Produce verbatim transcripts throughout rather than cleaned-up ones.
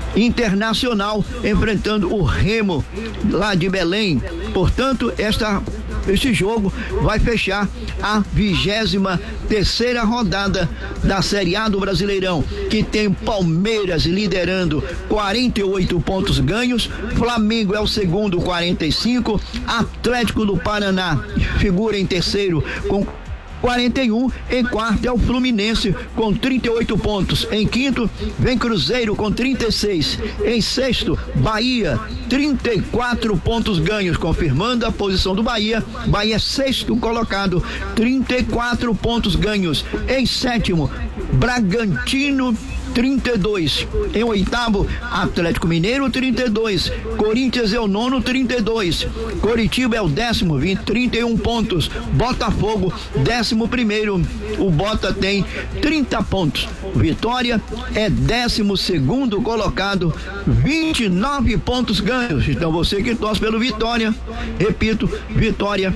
Internacional enfrentando o Remo lá de Belém. Portanto, esta Este jogo vai fechar a vigésima terceira rodada da Série A do Brasileirão, que tem Palmeiras liderando quarenta e oito pontos ganhos, Flamengo é o segundo, quarenta e cinco, Atlético do Paraná figura em terceiro com quarenta e um, em quarto é o Fluminense com trinta e oito pontos, em quinto vem Cruzeiro com trinta e seis, em sexto Bahia, trinta e quatro pontos ganhos, confirmando a posição do Bahia. Bahia é sexto colocado, trinta e quatro pontos ganhos, em sétimo Bragantino, trinta e dois, em oitavo Atlético Mineiro, trinta e dois, Corinthians é o nono, trinta e dois, Coritiba é o décimo, vinte, trinta e um pontos, Botafogo décimo primeiro, o Bota tem trinta pontos, Vitória é décimo segundo colocado, vinte e nove pontos ganhos. Então você que torce pelo Vitória, repito, Vitória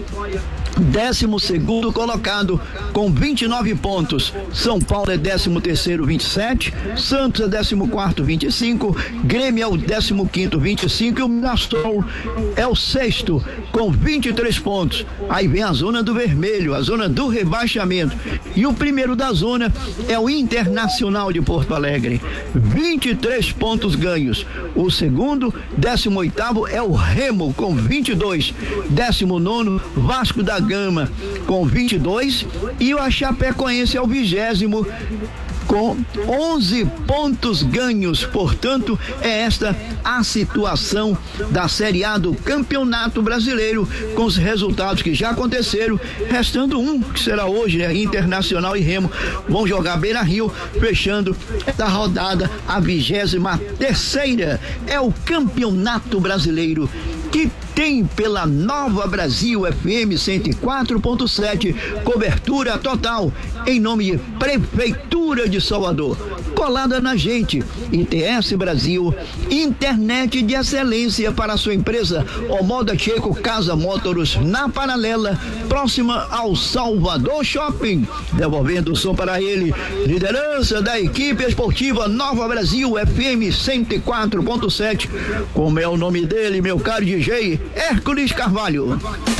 décimo segundo colocado com vinte e nove pontos. São Paulo é décimo terceiro, vinte e sete, Santos é décimo quarto, vinte e cinco, Grêmio é o décimo quinto, vinte e cinco, e o Mirassol é o sexto com vinte e três pontos. Aí vem a zona do vermelho, a zona do rebaixamento, e o primeiro da zona é o Internacional de Porto Alegre, vinte e três pontos ganhos. O segundo, décimo oitavo, é o Remo com vinte e dois, décimo nono Vasco da Gama com vinte e dois, e o Chapecoense é o vigésimo com onze pontos ganhos. Portanto, é esta a situação da Série A do Campeonato Brasileiro, com os resultados que já aconteceram, restando um que será hoje, né? Internacional e Remo vão jogar Beira-Rio, fechando esta rodada, a vigésima terceira. É o Campeonato Brasileiro que tem pela Nova Brasil F M cento e quatro ponto sete, cobertura total, em nome de Prefeitura de Salvador. Colada na gente, I T S Brasil, internet de excelência para a sua empresa. Omoda Checo Casa Motors, na Paralela, próxima ao Salvador Shopping. Devolvendo o som para ele, liderança da equipe esportiva Nova Brasil F M cento e quatro ponto sete. Como é o nome dele, meu caro D J? Hércules Carvalho.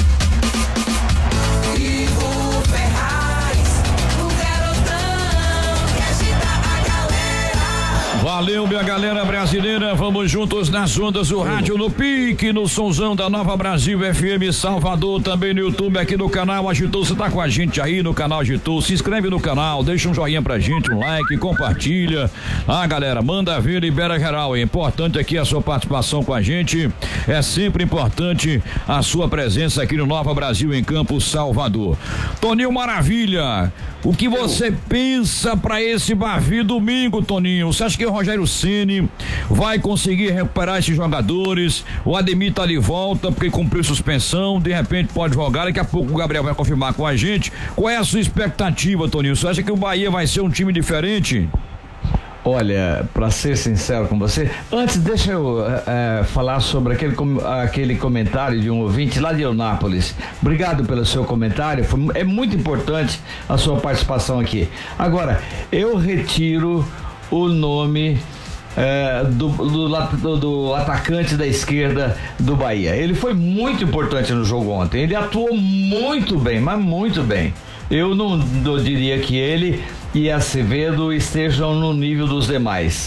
Valeu, minha galera brasileira, vamos juntos nas ondas do rádio, no pique, no sonzão da Nova Brasil F M Salvador, também no YouTube, aqui no canal Agitou. Você tá com a gente aí no canal Agitou, se inscreve no canal, deixa um joinha pra gente, um like, compartilha. Ah, galera, manda ver, libera geral. É importante aqui a sua participação com a gente, é sempre importante a sua presença aqui no Nova Brasil em Campo Salvador. Toninho Maravilha, o que você pensa pra esse Bavi domingo, Toninho? Você acha que o Rogério Ceni vai conseguir recuperar esses jogadores? O Ademir tá de volta porque cumpriu suspensão, de repente pode jogar, daqui a pouco o Gabriel vai confirmar com a gente. Qual é a sua expectativa, Toninho? Você acha que o Bahia vai ser um time diferente? Olha, para ser sincero com você, antes deixa eu é, falar sobre aquele, aquele comentário de um ouvinte lá de Eunápolis. Obrigado pelo seu comentário, foi, é muito importante a sua participação aqui. Agora, eu retiro o nome é, do, do, do, do atacante da esquerda do Bahia. Ele foi muito importante no jogo ontem, ele atuou muito bem, mas muito bem. Eu não eu diria que ele e Acevedo estejam no nível dos demais,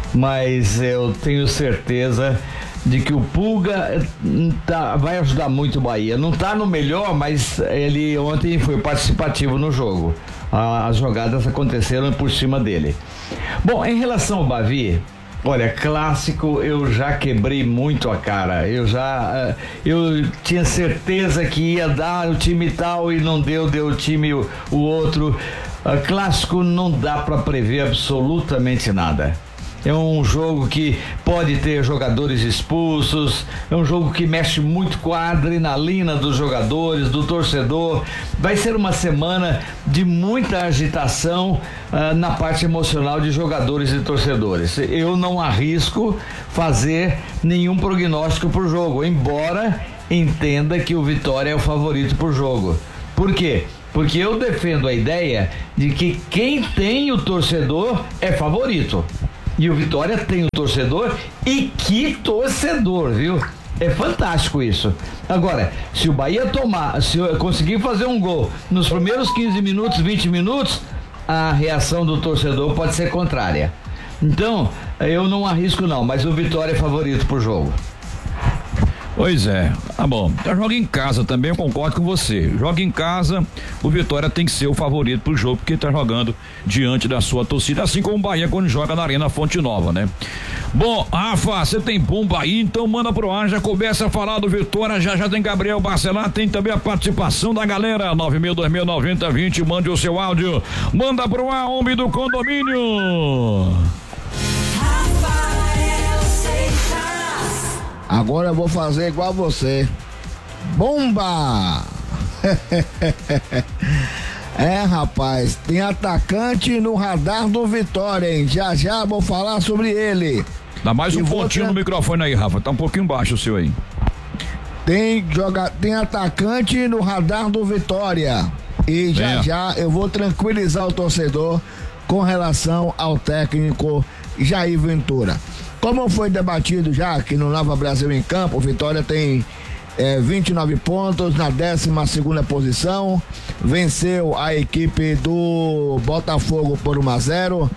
mas eu tenho certeza de que o Pulga tá, vai ajudar muito o Bahia. Não está no melhor, mas ele ontem foi participativo no jogo. As jogadas aconteceram por cima dele. Bom, em relação ao Bavi, olha, clássico, eu já quebrei muito a cara. Eu já, eu tinha certeza que ia dar o time tal e não deu, deu o time o, o outro. Clássico não dá para prever absolutamente nada. É um jogo que pode ter jogadores expulsos, é um jogo que mexe muito com a adrenalina dos jogadores, do torcedor. Vai ser uma semana de muita agitação uh, na parte emocional de jogadores e torcedores. Eu não arrisco fazer nenhum prognóstico para o jogo, embora entenda que o Vitória é o favorito para o jogo. Por quê? Porque eu defendo a ideia de que quem tem o torcedor é favorito. E o Vitória tem o torcedor, e que torcedor, viu? É fantástico isso. Agora, se o Bahia tomar, se conseguir fazer um gol nos primeiros quinze minutos, vinte minutos, a reação do torcedor pode ser contrária. Então, eu não arrisco não, mas o Vitória é favorito pro jogo. Pois é, tá bom. Então joga em casa também, eu concordo com você. Joga em casa, o Vitória tem que ser o favorito pro jogo, porque tá jogando diante da sua torcida, assim como o Bahia quando joga na Arena Fonte Nova, né? Bom, Rafa, você tem bomba aí, então manda pro ar, já começa a falar do Vitória, já já tem Gabriel Barcelar, tem também a participação da galera, nove mil, dois mil, noventa, vinte, mande o seu áudio, manda pro ar, homem do condomínio. Agora eu vou fazer igual você. Bomba! É, rapaz, tem atacante no radar do Vitória, hein? Já já vou falar sobre ele. Dá mais um pontinho no microfone aí, Rafa, tá um pouquinho baixo o seu aí. Tem, joga... tem atacante no radar do Vitória. E já Venha. já eu vou tranquilizar o torcedor com relação ao técnico Jair Ventura. Como foi debatido já aqui no Nova Brasil em Campo, o Vitória tem é, vinte e nove pontos na décima segunda posição, venceu a equipe do Botafogo por um a zero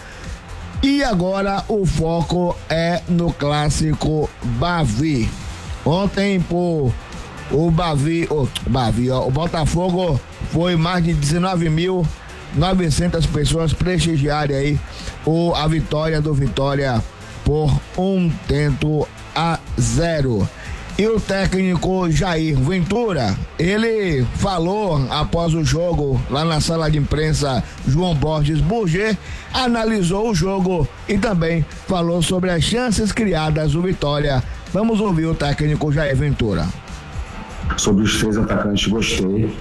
e agora o foco é no clássico Bavi. Ontem por o Bavi, o Bavi, ó, o Botafogo foi mais de dezenove mil e novecentas pessoas prestigiarem aí o, a vitória do Vitória por um tento a zero. E o técnico Jair Ventura, ele falou após o jogo lá na sala de imprensa João Borges Burger, analisou o jogo e também falou sobre as chances criadas do Vitória. Vamos ouvir o técnico Jair Ventura. Sobre os três atacantes, gostei.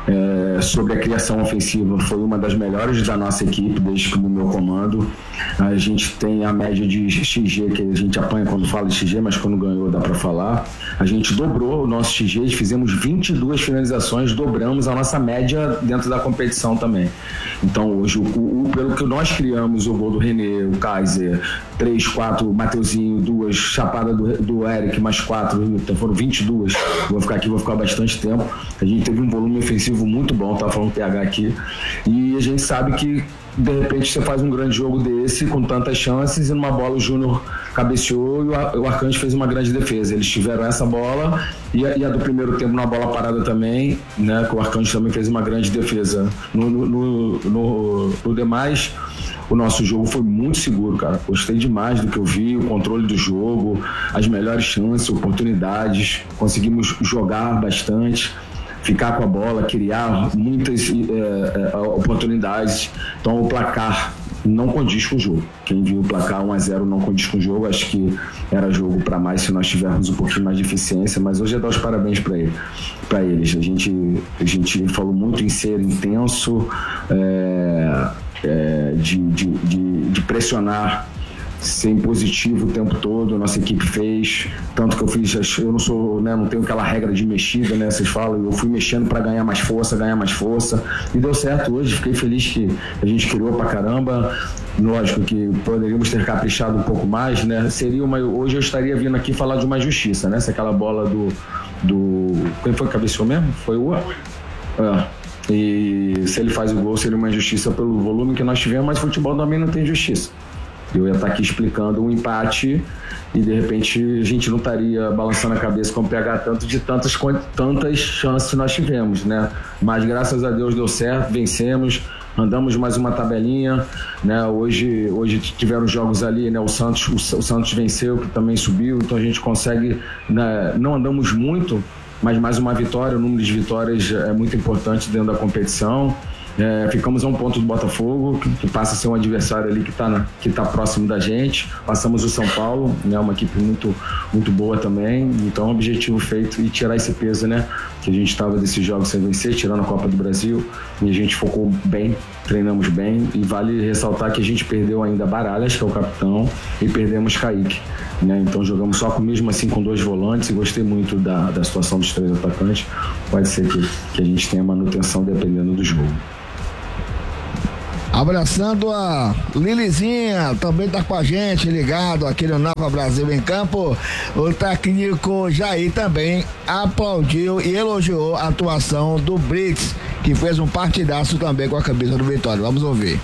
É, sobre a criação ofensiva, foi uma das melhores da nossa equipe desde que no meu comando. A gente tem a média de X G, que a gente apanha quando fala de X G, mas quando ganhou dá para falar. A gente dobrou o nosso X G, fizemos vinte e duas finalizações, dobramos a nossa média dentro da competição também. Então hoje, o, o, pelo que nós criamos, o gol do René, o Kaiser, três, quatro, Mateuzinho, duas, chapada do, do Eric, mais quatro, então foram vinte e duas. Vou ficar aqui, vou ficar bastante tempo. A gente teve um volume ofensivo muito bom, tava falando P H aqui, e a gente sabe que de repente você faz um grande jogo desse com tantas chances e numa bola o Júnior cabeceou e o Arcanjo fez uma grande defesa. Eles tiveram essa bola e a, e a do primeiro tempo na bola parada também, né, que o Arcanjo também fez uma grande defesa. No, no, no, no, no demais, o nosso jogo foi muito seguro, cara. Gostei demais do que eu vi, o controle do jogo, as melhores chances, oportunidades, conseguimos jogar bastante, ficar com a bola, criar muitas é, é, oportunidades. Então o placar não condiz com o jogo. Quem viu o placar um a zero não condiz com o jogo. Acho que era jogo para mais se nós tivermos um pouquinho mais de eficiência, mas hoje é dar os parabéns para ele, para eles. A gente, a gente falou muito em ser intenso, é, é, de, de, de, de pressionar, ser impositivo o tempo todo. Nossa equipe fez, tanto que eu fiz, eu não sou, né, não tenho aquela regra de mexida, né, vocês falam, eu fui mexendo para ganhar mais força, ganhar mais força, e deu certo hoje. Fiquei feliz que a gente criou pra caramba. Lógico que poderíamos ter caprichado um pouco mais, né, seria uma, hoje eu estaria vindo aqui falar de uma justiça, né, se aquela bola do, do quem foi que cabeceou mesmo? Foi o é. E se ele faz o gol seria uma injustiça pelo volume que nós tivemos, mas futebol também não tem justiça. Eu ia estar aqui explicando um empate e de repente a gente não estaria balançando a cabeça com o P H tanto de tantas, tantas chances que nós tivemos, né? Mas graças a Deus deu certo, vencemos, andamos mais uma tabelinha, né? Hoje, hoje tiveram jogos ali, né? O Santos, o, o Santos venceu, que também subiu, então a gente consegue, né? Não andamos muito, mas mais uma vitória, o número de vitórias é muito importante dentro da competição. É, ficamos a um ponto do Botafogo, que, que passa a ser um adversário ali que está que tá próximo da gente. Passamos o São Paulo, né, uma equipe muito, muito boa também. Então, objetivo feito e tirar esse peso, né? Que a gente estava desses jogos sem vencer, tirando a Copa do Brasil. E a gente focou bem, treinamos bem. E vale ressaltar que a gente perdeu ainda Baralhas, que é o capitão, e perdemos Kaique. Né? Então jogamos só com, mesmo assim com dois volantes, e gostei muito da, da situação dos três atacantes. Pode ser que, que a gente tenha manutenção dependendo do jogo. Abraçando a Lilizinha, também tá com a gente, ligado aqui no Nova Brasil em Campo. O técnico Jair também aplaudiu e elogiou a atuação do Brits, que fez um partidaço também com a camisa do Vitória. Vamos ouvir.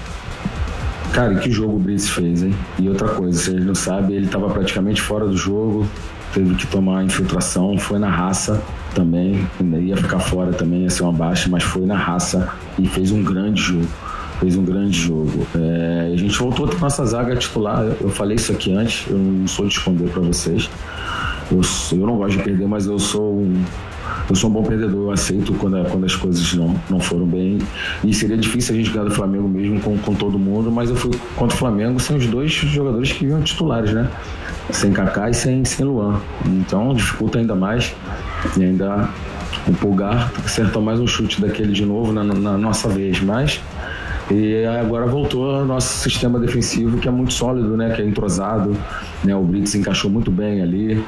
Cara, que jogo o Brits fez, hein? E outra coisa, vocês não sabem, ele tava praticamente fora do jogo, teve que tomar infiltração, foi na raça também, ia ficar fora também, ia ser uma baixa, mas foi na raça e fez um grande jogo. Fez um grande jogo. É, a gente voltou com nossa zaga titular. Eu falei isso aqui antes, eu não sou de esconder para vocês. Eu, eu não gosto de perder, mas eu sou um, eu sou um bom perdedor. Eu aceito quando, quando as coisas não, não foram bem. E seria difícil a gente ganhar do Flamengo mesmo com, com todo mundo, mas eu fui contra o Flamengo sem os dois jogadores que vinham titulares, né? Sem Kaká e sem, sem Luan. Então dificulta ainda mais. E ainda o Pulgar acertou mais um chute daquele de novo na, na nossa vez, mas. E agora voltou ao nosso sistema defensivo, que é muito sólido, né? Que é entrosado, né? O Brits encaixou muito bem ali.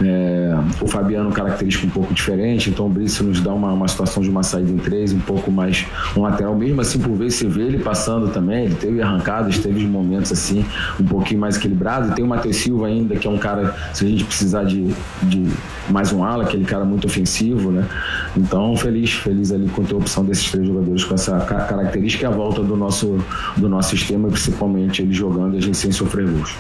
É, o Fabiano, característica um pouco diferente, então o Brits nos dá uma, uma situação de uma saída em três, um pouco mais um lateral, mesmo assim por vezes você vê ele passando também, ele teve arrancadas, teve momentos assim, um pouquinho mais equilibrado. E tem o Matheus Silva ainda, que é um cara, se a gente precisar de, de mais um ala, aquele cara muito ofensivo, né? Então feliz, feliz ali com a opção desses três jogadores com essa característica e a volta do nosso, do nosso sistema, principalmente ele jogando e a gente sem sofrer gols.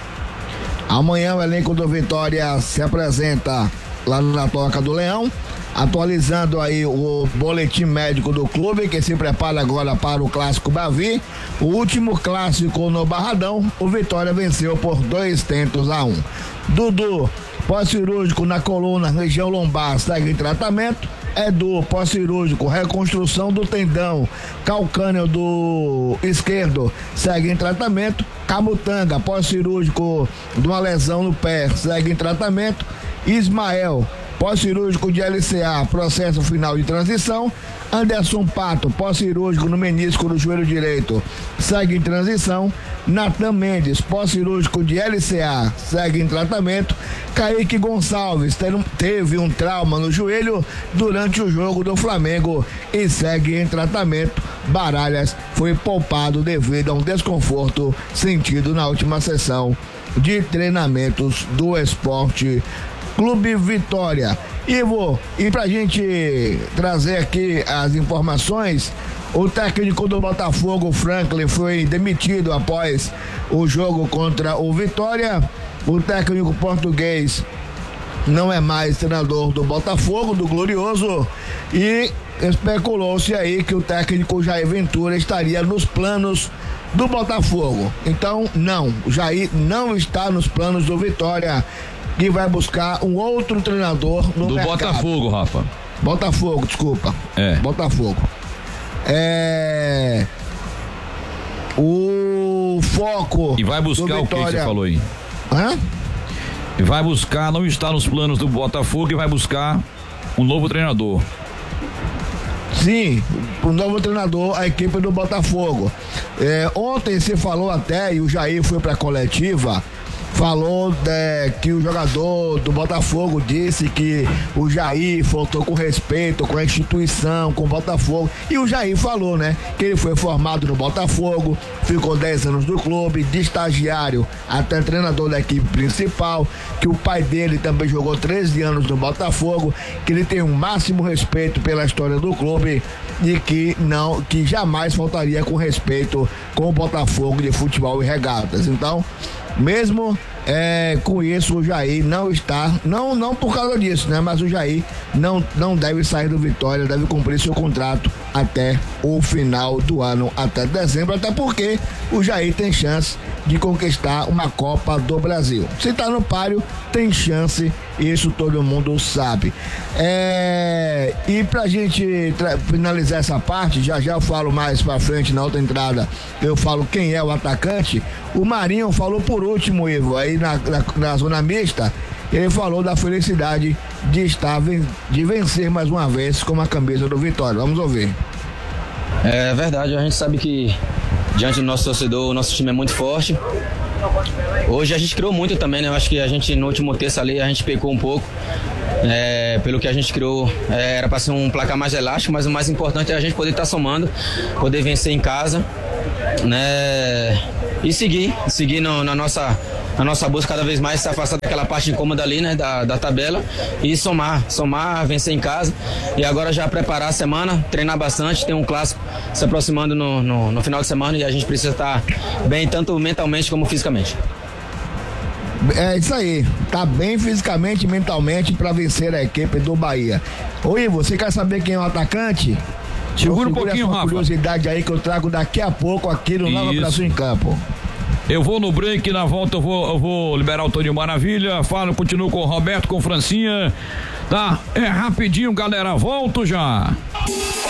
Amanhã o elenco do Vitória se apresenta lá na Toca do Leão, atualizando aí o boletim médico do clube, que se prepara agora para o Clássico Bavi. O último clássico no Barradão, o Vitória venceu por dois tentos a um. Dudu, pós-cirúrgico na coluna, região lombar, segue em tratamento. Edu, pós-cirúrgico, reconstrução do tendão calcâneo do esquerdo, segue em tratamento. Camutanga, pós-cirúrgico de uma lesão no pé, segue em tratamento. Ismael, pós-cirúrgico de L C A, processo final de transição. Anderson Pato, pós-cirúrgico no menisco do joelho direito, segue em transição. Natan Mendes, pós-cirúrgico de L C A, segue em tratamento. Kaique Gonçalves teve um trauma no joelho durante o jogo do Flamengo e segue em tratamento. Baralhas foi poupado devido a um desconforto sentido na última sessão de treinamentos do Esporte Clube Vitória. Ivo, e pra gente trazer aqui as informações, o técnico do Botafogo, Franklin, foi demitido após o jogo contra o Vitória. O técnico português não é mais treinador do Botafogo, do Glorioso, e especulou-se aí que o técnico Jair Ventura estaria nos planos do Botafogo. Então, não, o Jair não está nos planos do Vitória, que vai buscar um outro treinador no do mercado. Botafogo, Rafa. Botafogo, desculpa. É. Botafogo. É. O foco. E vai buscar o que você falou aí? Hã? E vai buscar, não está nos planos do Botafogo, e vai buscar um novo treinador. Sim, o novo treinador, a equipe do Botafogo. É, ontem se falou até, e o Jair foi para a coletiva, falou é, que o jogador do Botafogo disse que o Jair faltou com respeito com a instituição, com o Botafogo. E o Jair falou, né, que ele foi formado no Botafogo, ficou dez anos no clube, de estagiário até treinador da equipe principal, que o pai dele também jogou treze anos no Botafogo, que ele tem um máximo respeito pela história do clube e que não, que jamais faltaria com respeito com o Botafogo de futebol e regatas. Então, mesmo é, com isso, o Jair não está, não, não por causa disso, né? Mas o Jair não, não deve sair do Vitória, deve cumprir seu contrato até o final do ano, até dezembro, até porque o Jair tem chance de conquistar uma Copa do Brasil. Se tá no páreo, tem chance, isso todo mundo sabe. É, e pra gente tra- finalizar essa parte, já já eu falo mais pra frente na outra entrada, eu falo quem é o atacante. O Marinho falou por último, Ivo, aí na, na, na zona mista, ele falou da felicidade de estar, de vencer mais uma vez com a camisa do Vitória. Vamos ouvir. É verdade, a gente sabe que diante do nosso torcedor, o nosso time é muito forte. Hoje a gente criou muito também, né? Eu acho que a gente no último terço ali, a gente pecou um pouco. É, pelo que a gente criou, é, era para ser um placar mais elástico, mas o mais importante é a gente poder estar tá somando, poder vencer em casa né? E seguir, seguir no, na nossa na nossa busca cada vez mais, se afastar daquela parte incômoda ali, né, da, da tabela e somar, somar, vencer em casa e agora já preparar a semana, treinar bastante, tem um clássico se aproximando no, no, no final de semana e a gente precisa estar bem tanto mentalmente como fisicamente. É isso aí, tá bem fisicamente e mentalmente para vencer a equipe do Bahia. Oi, você quer saber quem é o atacante? Segura um pouquinho, Rafa. Curiosidade aí que eu trago daqui a pouco aqui no Nova Brasil em Campo. Eu vou no break, na volta eu vou, eu vou liberar o Toninho Maravilha. Falo, continuo com o Roberto, com o Francinha. Tá, é rapidinho, galera. Volto já.